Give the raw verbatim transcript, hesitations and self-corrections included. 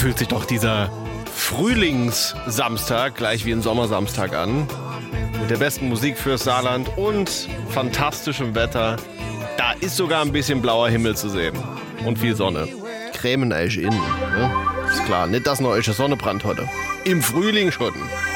fühlt sich doch dieser Frühlingssamstag gleich wie ein Sommersamstag an. Mit der besten Musik fürs Saarland und fantastischem Wetter. Da ist sogar ein bisschen blauer Himmel zu sehen. Und viel Sonne. Cremen euch innen. Ne? Ist klar, nicht, dass noch euch Sonne brannt heute. Im Frühling schon.